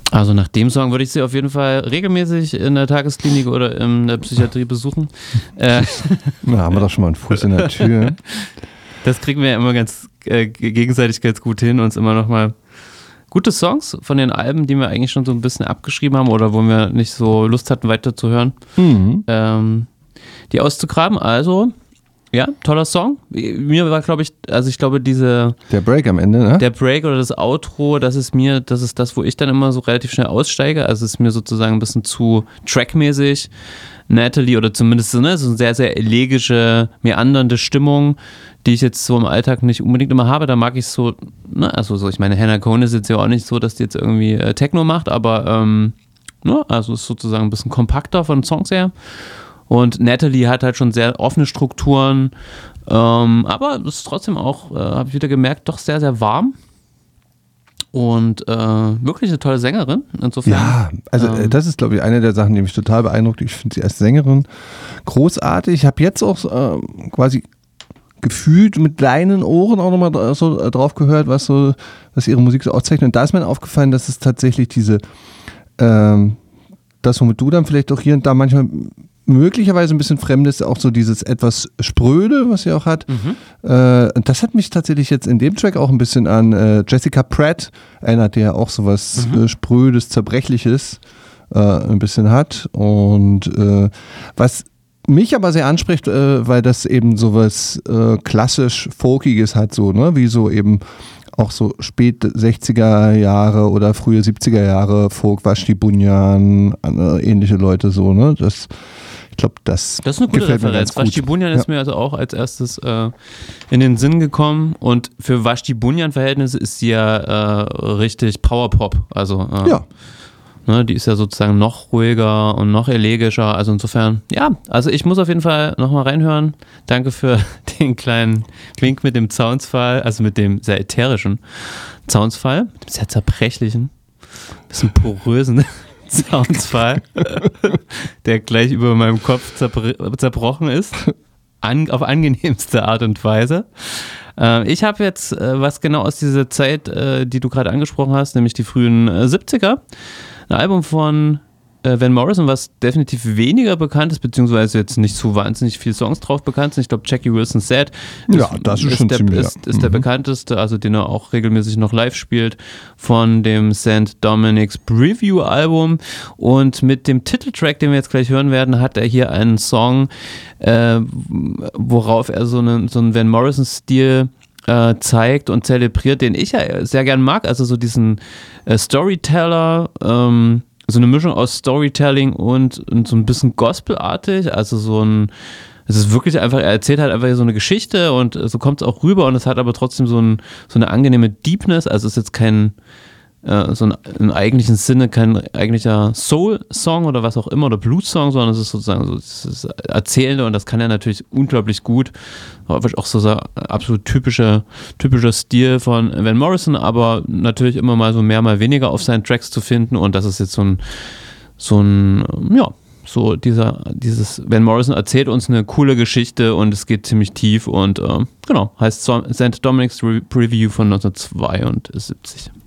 Also nach dem Song würde ich sie auf jeden Fall regelmäßig in der Tagesklinik oder in der Psychiatrie besuchen. Da haben wir doch schon mal einen Fuß in der Tür. Das kriegen wir ja immer ganz gegenseitig ganz gut hin, uns immer nochmal gute Songs von den Alben, die wir eigentlich schon so ein bisschen abgeschrieben haben oder wo wir nicht so Lust hatten, weiterzuhören, die auszugraben. Also, ja, toller Song. Mir war, glaube ich, der Break am Ende, ne? Der Break oder das Outro, das ist das, wo ich dann immer so relativ schnell aussteige. Also es ist mir sozusagen ein bisschen zu trackmäßig. Natalie oder zumindest so eine sehr, sehr elegische, meandernde Stimmung, die ich jetzt so im Alltag nicht unbedingt immer habe. Da mag ich so, ich meine, Hannah Cohn ist jetzt ja auch nicht so, dass die jetzt irgendwie Techno macht, aber also ist sozusagen ein bisschen kompakter von den Songs her. Und Natalie hat halt schon sehr offene Strukturen, aber es ist trotzdem auch, habe ich wieder gemerkt, doch sehr, sehr warm. Und wirklich eine tolle Sängerin, insofern. Ja, also das ist, glaube ich, eine der Sachen, die mich total beeindruckt. Ich finde sie als Sängerin großartig. Ich habe jetzt auch quasi gefühlt mit kleinen Ohren auch nochmal so drauf gehört, was ihre Musik so auszeichnet. Und da ist mir aufgefallen, dass es tatsächlich das, womit du dann vielleicht auch hier und da manchmal möglicherweise ein bisschen Fremdes, auch so dieses etwas Spröde, was sie auch hat. Und das hat mich tatsächlich jetzt in dem Track auch ein bisschen an Jessica Pratt erinnert, die ja auch sowas Sprödes, Zerbrechliches ein bisschen hat. Und was mich aber sehr anspricht, weil das eben sowas klassisch Folkiges hat, so, ne? Wie so eben auch so spät 60er Jahre oder frühe 70er Jahre Folk, Vashti Bunyan, ähnliche Leute so, ne? Ich glaube, das ist eine gute Referenz. Vashti Bunyan ist mir also auch als erstes in den Sinn gekommen und für Vashti Bunyan-Verhältnisse ist sie ja richtig Powerpop. Also ne, die ist ja sozusagen noch ruhiger und noch elegischer. Also insofern, ja, also ich muss auf jeden Fall nochmal reinhören. Danke für den kleinen Wink mit dem Zaunsfall, also mit dem sehr ätherischen Zaunsfall, mit dem sehr zerbrechlichen, bisschen porösen Soundsfall, der gleich über meinem Kopf zerbrochen ist, auf angenehmste Art und Weise. Ich habe jetzt was genau aus dieser Zeit, die du gerade angesprochen hast, nämlich die frühen 70er. Ein Album von Van Morrison, was definitiv weniger bekannt ist, beziehungsweise jetzt nicht so wahnsinnig viele Songs drauf bekannt sind. Ich glaube, Jackie Wilson Said das ist schon ziemlich, ist der bekannteste, also den er auch regelmäßig noch live spielt, von dem St. Dominic's Preview Album. Und mit dem Titeltrack, den wir jetzt gleich hören werden, hat er hier einen Song, worauf er so einen Van Morrison-Stil zeigt und zelebriert, den ich ja sehr gern mag, also so diesen Storyteller, so eine Mischung aus Storytelling und so ein bisschen Gospelartig, also es ist wirklich einfach, er erzählt halt einfach so eine Geschichte und so kommt es auch rüber und es hat aber trotzdem so eine angenehme Deepness, also es ist jetzt kein im eigentlichen Sinne kein eigentlicher Soul-Song oder was auch immer oder Blues-Song, sondern es ist sozusagen so das Erzählende und das kann er natürlich unglaublich gut. Auch so ein absolut typischer Stil von Van Morrison, aber natürlich immer mal so mehr, mal weniger auf seinen Tracks zu finden und das ist jetzt dieses Van Morrison erzählt uns eine coole Geschichte und es geht ziemlich tief und heißt St. Dominic's Preview von 1972.